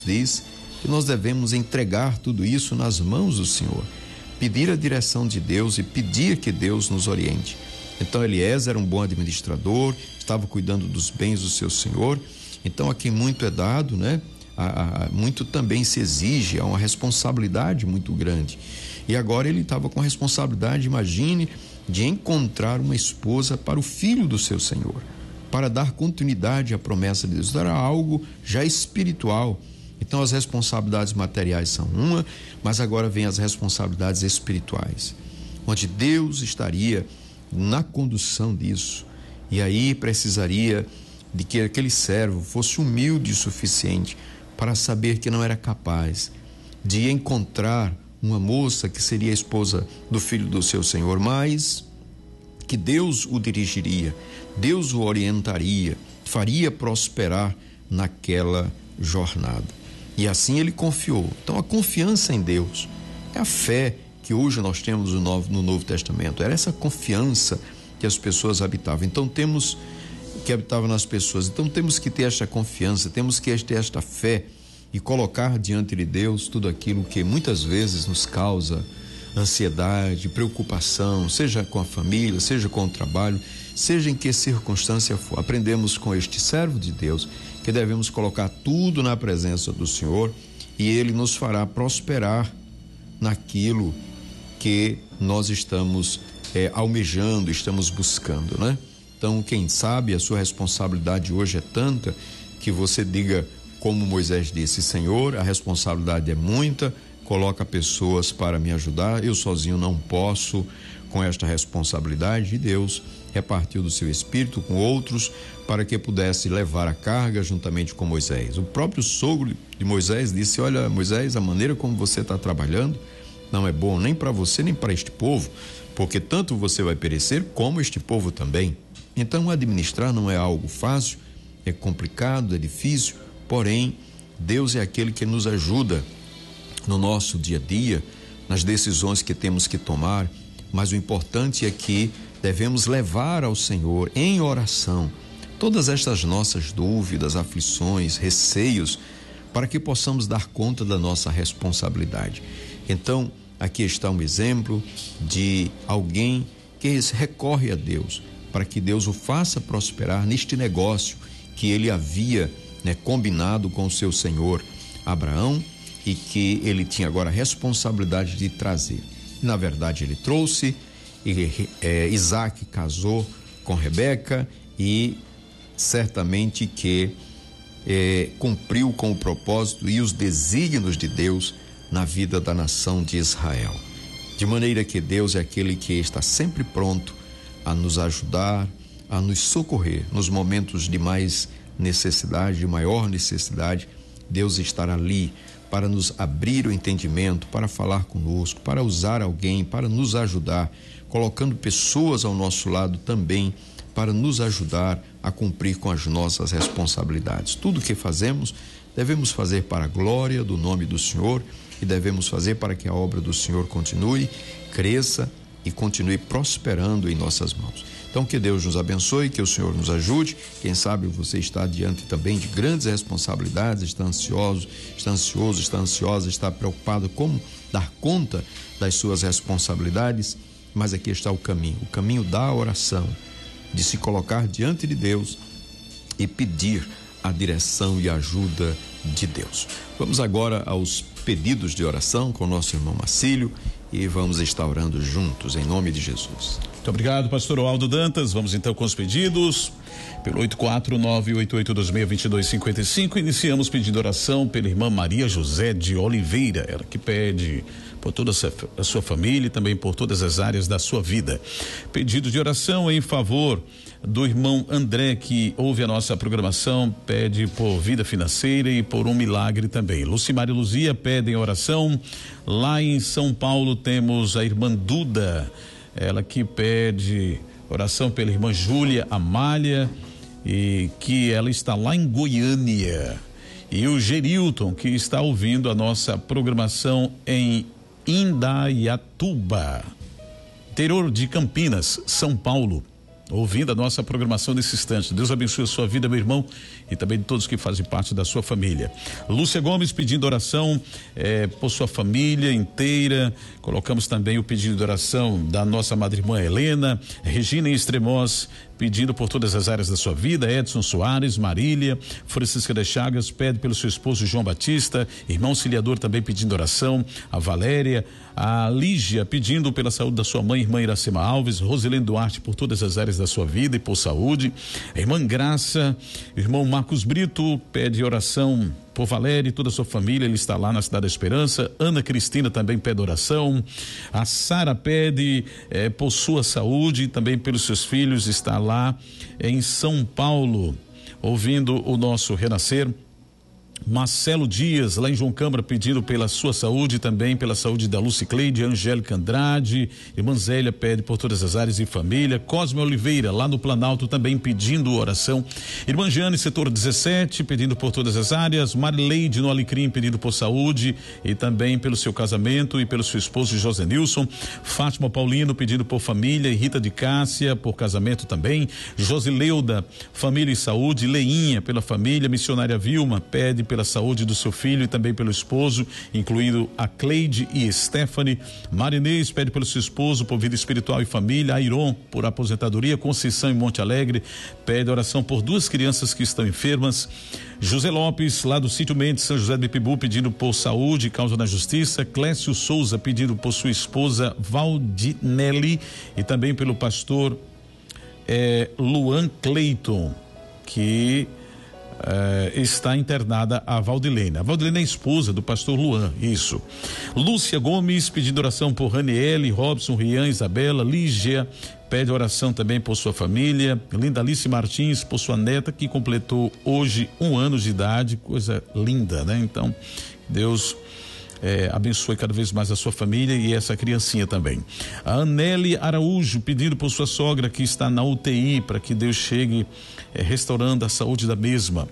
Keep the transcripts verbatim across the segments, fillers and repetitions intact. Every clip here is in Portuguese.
diz que nós devemos entregar tudo isso nas mãos do Senhor, pedir a direção de Deus e pedir que Deus nos oriente. Então Eliezer era um bom administrador, estava cuidando dos bens do seu senhor. Então a quem muito é dado, né? A, a, muito também se exige, há uma responsabilidade muito grande. E agora ele estava com a responsabilidade, imagine, de encontrar uma esposa para o filho do seu senhor, para dar continuidade à promessa de Deus. Isso era algo já espiritual. Então as responsabilidades materiais são uma, mas agora vem as responsabilidades espirituais, onde Deus estaria na condução disso. E aí precisaria de que aquele servo fosse humilde o suficiente para saber que não era capaz de encontrar uma moça que seria a esposa do filho do seu senhor, mas que Deus o dirigiria, Deus o orientaria, faria prosperar naquela jornada. E assim ele confiou. Então a confiança em Deus é a fé que hoje nós temos no Novo, no Novo Testamento. Era essa confiança que as pessoas habitavam. Então temos que habitava nas pessoas. Então temos que ter esta confiança, temos que ter esta fé e colocar diante de Deus tudo aquilo que muitas vezes nos causa ansiedade, preocupação, seja com a família, seja com o trabalho, seja em que circunstância for. Aprendemos com este servo de Deus que devemos colocar tudo na presença do Senhor e Ele nos fará prosperar naquilo que nós estamos é, almejando, estamos buscando, né? Então, quem sabe a sua responsabilidade hoje é tanta que você diga, como Moisés disse: Senhor, a responsabilidade é muita, coloca pessoas para me ajudar, eu sozinho não posso com esta responsabilidade. E Deus repartiu do seu espírito com outros para que pudesse levar a carga juntamente com Moisés. O próprio sogro de Moisés disse: olha, Moisés, a maneira como você está trabalhando não é bom nem para você nem para este povo, porque tanto você vai perecer como este povo também. Então administrar não é algo fácil, é complicado, é difícil, porém Deus é aquele que nos ajuda no nosso dia a dia, nas decisões que temos que tomar, mas o importante é que devemos levar ao Senhor em oração todas estas nossas dúvidas, aflições, receios, para que possamos dar conta da nossa responsabilidade. Então, aqui está um exemplo de alguém que recorre a Deus, para que Deus o faça prosperar neste negócio que ele havia, né, combinado com o seu senhor Abraão e que ele tinha agora a responsabilidade de trazer. Na verdade, ele trouxe, e é, Isaac casou com Rebeca e certamente que é, cumpriu com o propósito e os desígnios de Deus na vida da nação de Israel. De maneira que Deus é aquele que está sempre pronto a nos ajudar, a nos socorrer nos momentos de mais necessidade, de maior necessidade. Deus estará ali para nos abrir o entendimento, para falar conosco, para usar alguém, para nos ajudar, colocando pessoas ao nosso lado também para nos ajudar a cumprir com as nossas responsabilidades. Tudo que fazemos, devemos fazer para a glória do nome do Senhor e devemos fazer para que a obra do Senhor continue, cresça e continue prosperando em nossas mãos. Então que Deus nos abençoe, que o Senhor nos ajude. Quem sabe você está diante também de grandes responsabilidades, está ansioso, está ansioso, está ansiosa, está preocupado como dar conta das suas responsabilidades, mas aqui está o caminho, o caminho da oração, de se colocar diante de Deus e pedir a direção e a ajuda de Deus. Vamos agora aos pedidos de oração com o nosso irmão Marcílio e vamos estar orando juntos em nome de Jesus. Muito obrigado, pastor Aldo Dantas. Vamos então com os pedidos pelo oito quatro nove oito oito dois seis dois dois cinco cinco. Iniciamos pedindo oração pela irmã Maria José de Oliveira, ela que pede por toda a sua família e também por todas as áreas da sua vida. Pedido de oração em favor do irmão André, que ouve a nossa programação, pede por vida financeira e por um milagre também. Lucimar e Luzia pedem oração. Lá em São Paulo temos a irmã Duda, ela que pede oração pela irmã Júlia Amália e que ela está lá em Goiânia. E o Gerilton, que está ouvindo a nossa programação em Indaiatuba, interior de Campinas, São Paulo. ouvindo a nossa programação nesse instante. Deus abençoe a sua vida, meu irmão, e também de todos que fazem parte da sua família. Lúcia Gomes pedindo oração eh, por sua família inteira. Colocamos também o pedido de oração da nossa madre-irmã Helena, Regina em Extremoz, pedindo por todas as áreas da sua vida. Edson Soares, Marília, Francisca das Chagas pede pelo seu esposo João Batista, irmão auxiliador também pedindo oração, a Valéria, a Lígia pedindo pela saúde da sua mãe, irmã Iracema Alves, Rosilene Duarte por todas as áreas da sua vida e por saúde, a irmã Graça, irmão Marcos Brito pede oração por Valéria e toda a sua família, ele está lá na Cidade da Esperança. Ana Cristina também pede oração, a Sara pede eh, por sua saúde e também pelos seus filhos, está lá em São Paulo ouvindo o nosso Renascer. Marcelo Dias, lá em João Câmara, pedindo pela sua saúde, também pela saúde da Lucicleide, Angélica Andrade, irmã Zélia pede por todas as áreas e família. Cosme Oliveira, lá no Planalto, também pedindo oração. Irmã Jane, setor dezessete, pedindo por todas as áreas. Marileide, no Alecrim, pedindo por saúde e também pelo seu casamento e pelo seu esposo José Nilson. Fátima Paulino, pedindo por família, e Rita de Cássia, por casamento também. Josileuda, família e saúde. Leinha, pela família. Missionária Vilma, pede pela saúde do seu filho e também pelo esposo, incluindo a Cleide e Stephanie. Marinês pede pelo seu esposo, por vida espiritual e família. Airon, por aposentadoria. Conceição em Monte Alegre, pede oração por duas crianças que estão enfermas. José Lopes, lá do Sítio Mendes, São José do Ipibu, pedindo por saúde e causa na justiça. Clécio Souza, pedindo por sua esposa Valdinelli e também pelo pastor eh, Luan Cleiton, que Uh, está internada a Valdilene. A Valdilene é a esposa do pastor Luan, isso. Lúcia Gomes pedindo oração por Raniele, Robson, Rian, Isabela, Lígia, pede oração também por sua família. Lindalice Martins, por sua neta que completou hoje um ano de idade, coisa linda, né? Então, Deus É, abençoe cada vez mais a sua família e essa criancinha também. A Aneli Araújo pedindo por sua sogra que está na U T I, para que Deus chegue é, restaurando a saúde da mesma.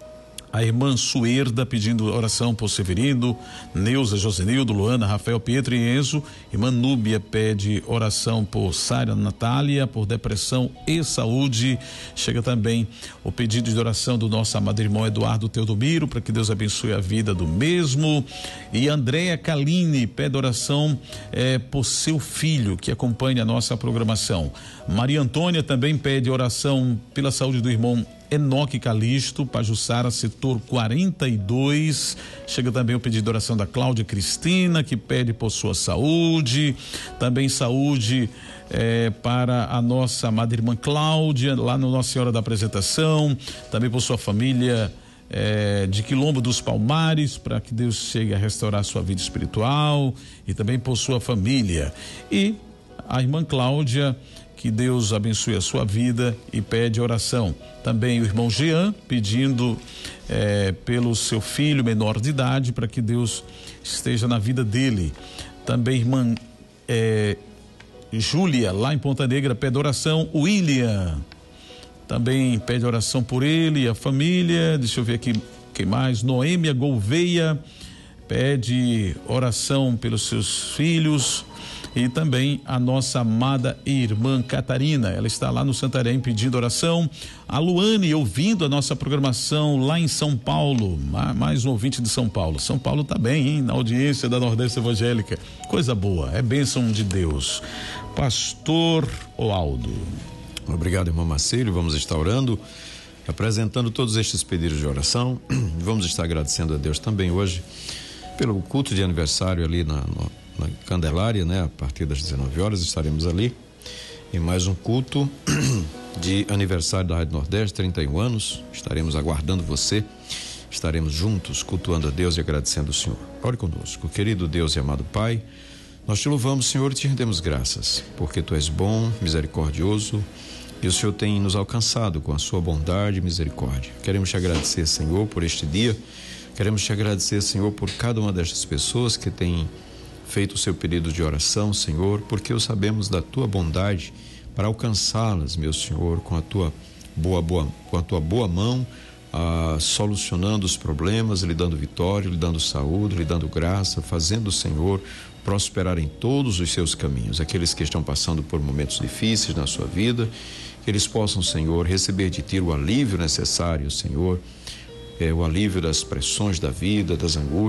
A irmã Suerda pedindo oração por Severino, Neuza, Josenildo, Luana, Rafael, Pietro e Enzo. Irmã Núbia pede oração por Sária Natália, por depressão e saúde. Chega também o pedido de oração do nosso amado irmão Eduardo Teodomiro, para que Deus abençoe a vida do mesmo. E Andréia Kaline pede oração eh, por seu filho, que acompanha a nossa programação. Maria Antônia também pede oração pela saúde do irmão Enoque Calixto, Pajuçara, setor quarenta e dois. Chega também o pedido de oração da Cláudia Cristina, que pede por sua saúde. Também saúde eh, para a nossa amada irmã Cláudia, lá no Nossa Senhora da Apresentação. Também por sua família eh, de Quilombo dos Palmares, para que Deus chegue a restaurar sua vida espiritual. E também por sua família. E a irmã Cláudia, que Deus abençoe a sua vida e pede oração. Também o irmão Jean pedindo eh, pelo seu filho menor de idade, para que Deus esteja na vida dele. Também irmã eh, Júlia, lá em Ponta Negra, pede oração. O William também pede oração por ele e a família. Deixa eu ver aqui quem mais. Noêmia Gouveia pede oração pelos seus filhos. E também a nossa amada irmã Catarina, ela está lá no Santarém pedindo oração. A Luane ouvindo a nossa programação lá em São Paulo, mais um ouvinte de São Paulo. São Paulo tá bem, hein? Na audiência da Nordeste Evangélica, coisa boa, é bênção de Deus. Pastor Oaldo. Obrigado, irmão Marcelo. Vamos estar orando, apresentando todos estes pedidos de oração. Vamos estar agradecendo a Deus também hoje pelo culto de aniversário ali na, no, na Candelária, né? A partir das dezenove horas estaremos ali em mais um culto de aniversário da Rádio Nordeste, trinta e um anos. Estaremos aguardando você, estaremos juntos cultuando a Deus e agradecendo o Senhor. Ore conosco. Querido Deus e amado Pai, nós te louvamos, Senhor, e te rendemos graças, porque tu és bom, misericordioso, e o Senhor tem nos alcançado com a sua bondade e misericórdia. Queremos te agradecer, Senhor, por este dia. Queremos te agradecer, Senhor, por cada uma destas pessoas que tem feito o seu pedido de oração, Senhor, porque o sabemos da tua bondade para alcançá-las, meu Senhor, com a tua boa, boa, com a tua boa mão, ah, solucionando os problemas, lhe dando vitória, lhe dando saúde, lhe dando graça, fazendo o Senhor prosperar em todos os seus caminhos. Aqueles que estão passando por momentos difíceis na sua vida, que eles possam, Senhor, receber de Ti o alívio necessário, Senhor, é, o alívio das pressões da vida, das angústias,